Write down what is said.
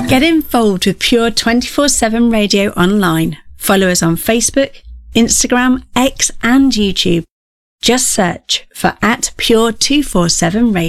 Get involved with Pure 24/7 Radio online. Follow us on Facebook, Instagram, X and YouTube. Just search for @Pure247 Radio.